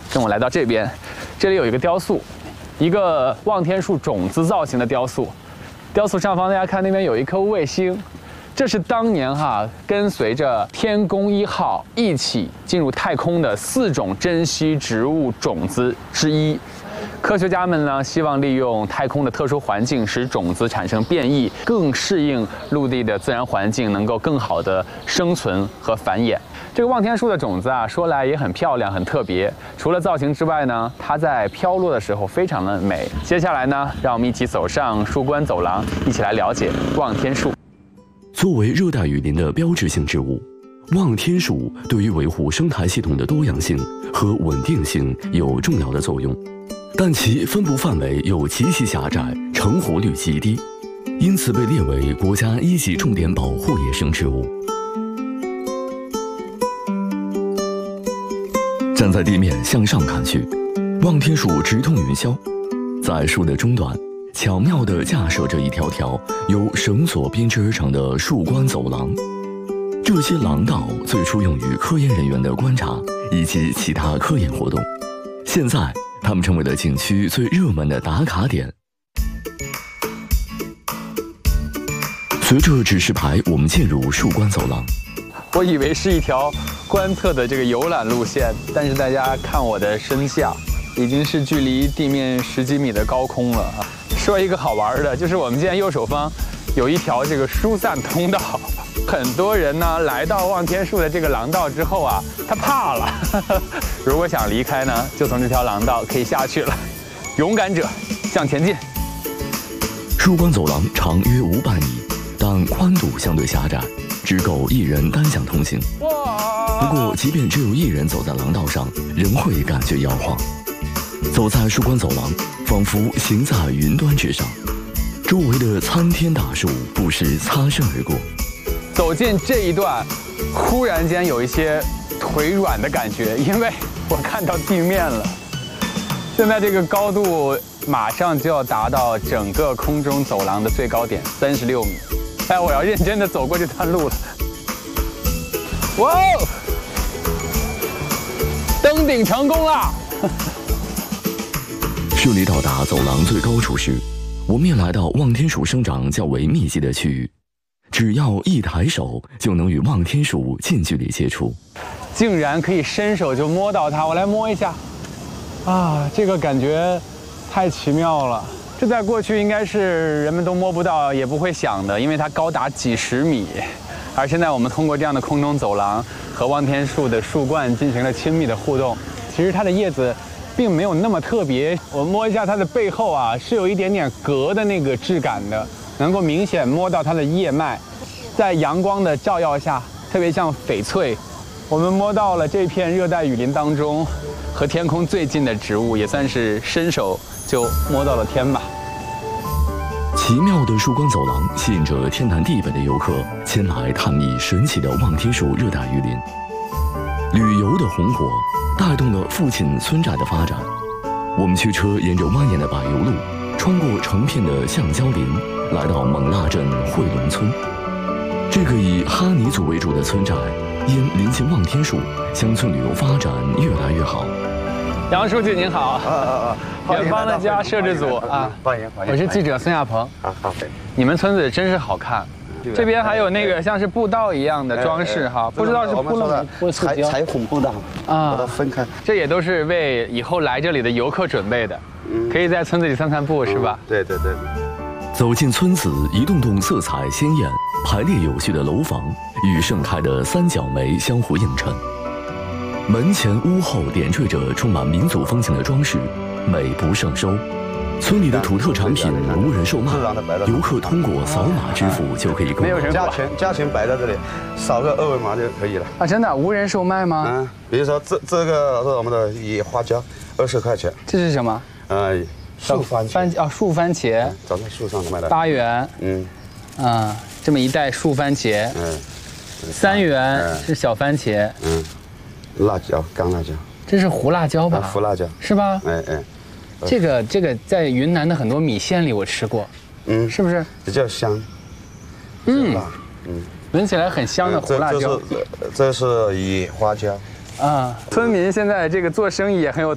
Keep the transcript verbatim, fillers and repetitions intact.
跟我来到这边，这里有一个雕塑，一个望天树种子造型的雕塑。雕塑上方大家看那边有一颗卫星，这是当年哈跟随着天宫一号一起进入太空的四种珍稀植物种子之一。科学家们呢，希望利用太空的特殊环境，使种子产生变异，更适应陆地的自然环境，能够更好的生存和繁衍。这个望天树的种子啊，说来也很漂亮，很特别。除了造型之外呢，它在飘落的时候非常的美。接下来呢，让我们一起走上树冠走廊，一起来了解望天树。 作为热带雨林的标志性植物，望天树对于维护生态系统的多样性和稳定性有重要的作用。但其分布范围又极其狭窄，成活率极低，因此被列为国家一级重点保护野生植物。站在地面向上看去，望天树直通云霄，在树的中段巧妙地架设着一条条由绳索编织而成的树冠走廊。这些廊道最初用于科研人员的观察以及其他科研活动，现在它们成为了景区最热门的打卡点。随着指示牌，我们进入树冠走廊。 我以为是一条观测的这个游览路线，但是大家看我的身下，已经是距离地面十几米的高空了啊！说一个好玩的，就是我们现在右手方有一条这个疏散通道，很多人呢来到望天树的这个廊道之后啊，他怕了，如果想离开呢，就从这条廊道可以下去了。勇敢者向前进。 树冠走廊长约五百米，但宽度相对狭窄，只够一人单向通行。不过，即便只有一人走在廊道上，仍会感觉摇晃。走在树冠走廊，仿佛行在云端之上，周围的参天大树不时擦身而过。 走进这一段，忽然间有一些腿软的感觉，因为我看到地面了。现在这个高度马上就要达到整个空中走廊的最高点三十六米。哎，我要认真的走过这段路了。哇哦！登顶成功了！ 顺利到达走廊最高处时，我们也来到望天树生长较为密集的区域。只要一抬手，就能与望天树近距离接触。 竟然可以伸手就摸到它，我来摸一下。啊，这个感觉太奇妙了。这在过去应该是人们都摸不到，也不会想的，因为它高达几十米。而现在我们通过这样的空中走廊和望天树的树冠进行了亲密的互动。其实它的叶子并没有那么特别，我摸一下它的背后啊，是有一点点革的那个质感的，能够明显摸到它的叶脉，在阳光的照耀下，特别像翡翠。我们摸到了这片热带雨林当中和天空最近的植物，也算是伸手就摸到了天吧。 奇妙的树冠走廊吸引着天南地北的游客前来探秘神奇的望天树热带雨林。旅游的红火带动了附近村寨的发展。我们驱车沿着蜿蜒的柏油路，穿过成片的橡胶林，来到勐腊镇惠龙村。这个以哈尼族为主的村寨，因临近望天树，乡村旅游发展越来越好。 杨书记您好， 啊啊啊！ 远方的家摄制组啊， 欢迎欢迎。 我是记者孙亚鹏。 啊好。 你们村子真是好看，这边还有那个像是步道一样的装饰哈，不知道是铺了彩彩虹步道啊，把它分开。 这也都是为以后来这里的游客准备的，可以在村子里散散步是吧？ 对对对。 走进村子，一栋栋色彩鲜艳、排列有序的楼房与盛开的三角梅相互映衬。门前屋后点缀着充满民族风情的装饰，美不胜收。村里的土特产品无人售卖，游客通过扫码支付就可以购买。 价钱价钱摆在这里，扫个二维码就可以了。 啊，真的无人售卖吗？ 嗯，比如说这这个是我们的野花椒，二十块钱。 这是什么？ 呃，树番茄。 番啊，树番茄。 长在树上的卖的。 八元。 嗯。 啊，这么一袋树番茄。嗯。三元是小番茄。 嗯。辣椒，干辣椒。 这是胡辣椒吧？ 胡辣椒。 是吧？ 哎哎。 这个这个在云南的很多米线里我吃过，嗯，是不是比较香？ 嗯嗯，闻起来很香的胡辣椒。 这是这是野花椒。 啊，村民现在这个做生意也很有